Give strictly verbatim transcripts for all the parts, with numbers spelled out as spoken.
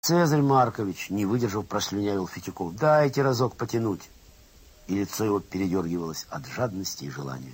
Цезарь Маркович, не выдержав, прослюнявил Фитюков. Дайте разок потянуть. И лицо его передергивалось от жадности и желания.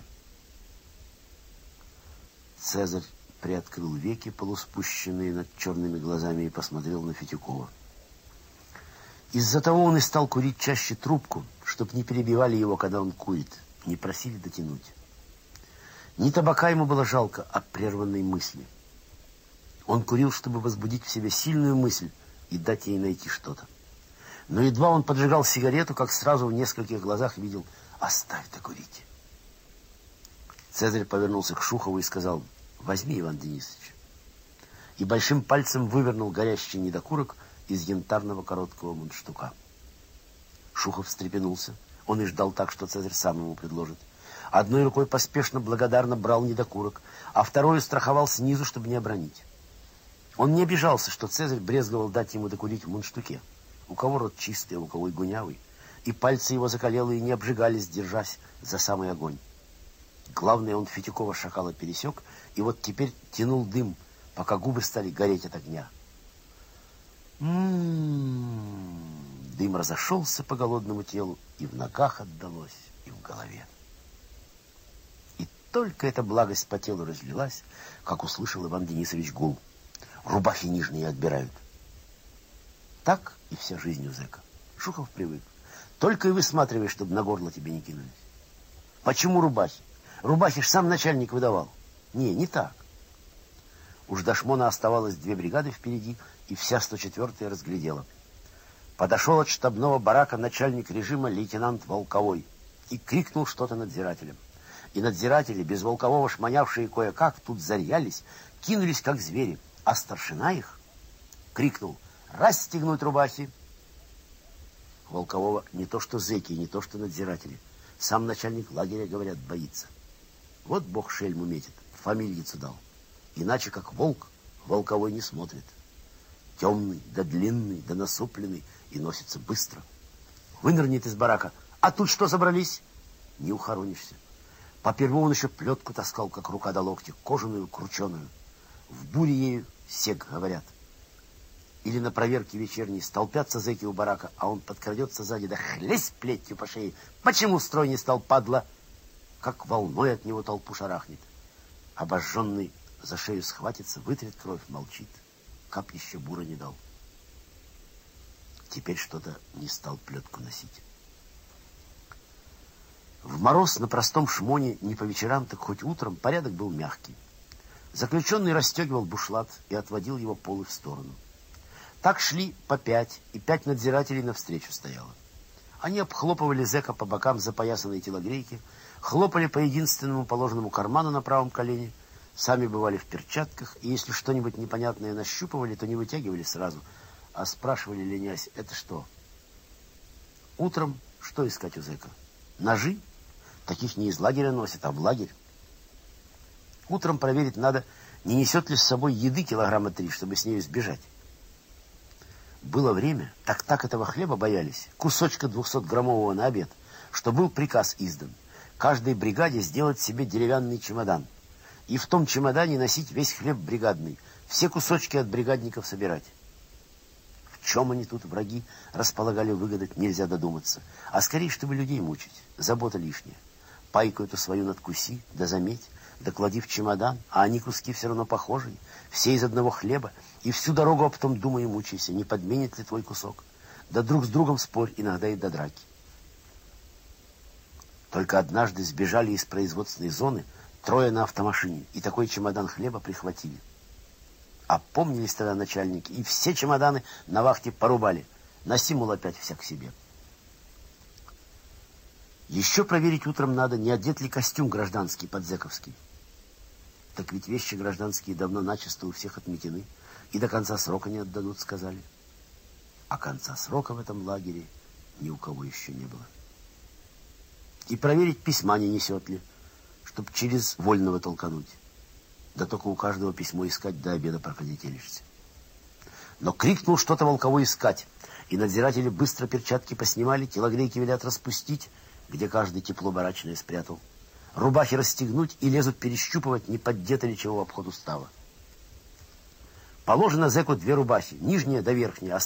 Цезарь приоткрыл веки, полуспущенные над черными глазами, и посмотрел на Фитюкова. Из-за того он и стал курить чаще трубку, чтоб не перебивали его, когда он курит, не просили дотянуть. Не табака ему было жалко, а прерванной мысли. Он курил, чтобы возбудить в себе сильную мысль и дать ей найти что-то. Но едва он поджигал сигарету, как сразу в нескольких глазах видел: «Оставь докурить». Цезарь повернулся к Шухову и сказал: «Возьми, Иван Денисович». И большим пальцем вывернул горящий недокурок из янтарного короткого мундштука. Шухов встрепенулся. Он и ждал так, что Цезарь сам ему предложит. Одной рукой поспешно, благодарно брал недокурок, а второй страховал снизу, чтобы не обронить. Он не обижался, что Цезарь брезговал дать ему докурить в мундштуке. У кого рот чистый, а у кого и гунявый, и пальцы его закалелые не обжигались, держась за самый огонь. Главное, он Фитюкова шакала пересек, и вот теперь тянул дым, пока губы стали гореть от огня. М-м-м. Дым разошелся по голодному телу, и в ногах отдалось, и в голове. И только эта благость по телу разлилась, как услышал Иван Денисович гул. Рубахи нижние отбирают. Так и вся жизнь у зэка. Шухов привык. Только и высматривай, чтобы на горло тебе не кинулись. Почему рубахи? Рубахи ж сам начальник выдавал. Не, не так. Уж до Шмона оставалось две бригады впереди, и вся сто четвёртая разглядела. Подошел от штабного барака начальник режима лейтенант Волковой и крикнул что-то надзирателям. И надзиратели, без Волкового шмонявшие кое-как, тут зарьялись, кинулись как звери, а старшина их крикнул: «Расстегнуть рубахи!» Волкового не то что зэки, не то что надзиратели. Сам начальник лагеря, говорят, боится. Вот бог шельму метит, фамильицу дал. Иначе как волк, Волковой не смотрит. Темный, да длинный, да насупленный, и носится быстро. Вынырнет из барака. А тут что собрались? Не ухоронишься. Поперву он еще плетку таскал, как рука до локтя, кожаную, крученую. В буре ею сек, говорят. Или на проверке вечерней столпятся зэки у барака, а он подкрадется сзади, да хлесть плетью по шее. Почему строй не стал, падла? Как волной от него толпу шарахнет. Обожженный за шею схватится, вытрет кровь, молчит. Капище бура не дал. Теперь что-то не стал плетку носить. В мороз на простом шмоне не по вечерам, так хоть утром порядок был мягкий. Заключенный расстегивал бушлат и отводил его полы в сторону. Так шли по пять, и пять надзирателей навстречу стояло. Они обхлопывали зэка по бокам запоясанной телогрейки, хлопали по единственному положенному карману на правом колене, сами бывали в перчатках, и если что-нибудь непонятное нащупывали, то не вытягивали сразу, а спрашивали, ленясь: «Это что?» Утром что искать у зэка? Ножи? Таких не из лагеря носят, а в лагерь. Утром проверить надо, не несет ли с собой еды килограмма три, чтобы с нею сбежать. Было время, так-так этого хлеба боялись, кусочка двухсотграммового на обед, что был приказ издан: каждой бригаде сделать себе деревянный чемодан, и в том чемодане носить весь хлеб бригадный, все кусочки от бригадников собирать. В чем они тут, враги, располагали выгадать, нельзя додуматься, а скорее, чтобы людей мучить, забота лишняя. Пайку эту свою надкуси, да заметь, да клади в чемодан, а они куски все равно похожие, все из одного хлеба, и всю дорогу, а потом думай и мучайся, не подменит ли твой кусок. Да друг с другом спорь, иногда и до драки. Только однажды сбежали из производственной зоны трое на автомашине, и такой чемодан хлеба прихватили. Опомнились тогда начальники, и все чемоданы на вахте порубали. Носи, мол, опять всяк себе. Еще проверить утром надо, не одет ли костюм гражданский, подзэковский. Так ведь вещи гражданские давно начисто у всех отметены, и до конца срока не отдадут, сказали. А конца срока в этом лагере ни у кого еще не было. И проверить, письма не несет ли, чтоб через вольного толкануть. Да только у каждого письмо искать, до обеда прокадетелишься. Но крикнул что-то Волковой искать, и надзиратели быстро перчатки поснимали, телогрейки велят распустить, где каждый тепло барачное спрятал. Рубахи расстегнуть и лезут перещупывать, не поддето ли чего в обход устава. Положено зэку две рубахи, нижняя да верхняя,